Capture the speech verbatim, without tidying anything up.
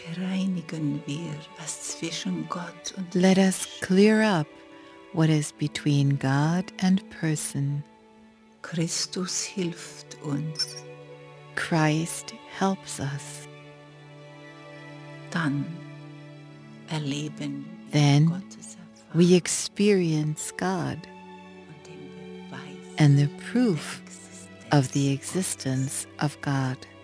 Bereinigen wir, was zwischen Gott und Let us clear up what is between God and person. Christus hilft uns. Christ helps us. Dann erleben wir Then Gottes we Erfahrung experience God und den Beweis and the der proof of the Existenz existence of God.